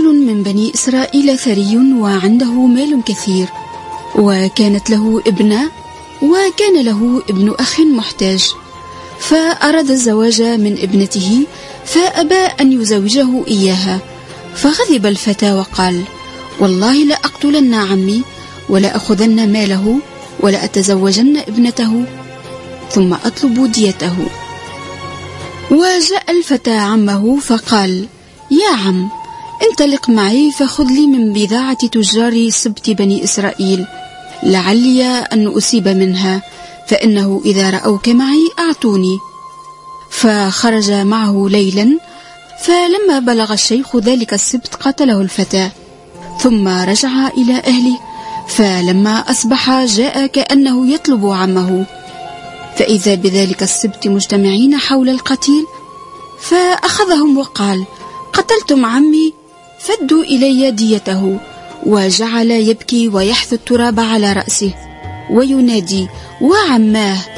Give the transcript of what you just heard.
رجل من بني إسرائيل ثري وعنده مال كثير، وكانت له ابنة، وكان له ابن أخ محتاج، فأراد الزواج من ابنته فأبى أن يزوجه إياها. فغضب الفتى وقال: والله لا أقتلن عمي ولا أخذن ماله ولا أتزوجن ابنته ثم أطلب ديته. وجاء الفتى عمه فقال: يا عم، انطلق معي فخذ لي من بضاعة تجار سبت بني إسرائيل لعلي أن أصيب منها، فإنه إذا رأوك معي أعطوني. فخرج معه ليلا، فلما بلغ الشيخ ذلك السبت قتله الفتى، ثم رجع إلى أهله. فلما أصبح جاء كأنه يطلب عمه، فإذا بذلك السبت مجتمعين حول القتيل، فأخذهم وقال: قتلتم عمي فدوا إلي ديته. وجعل يبكي ويحث التراب على رأسه وينادي: وعماه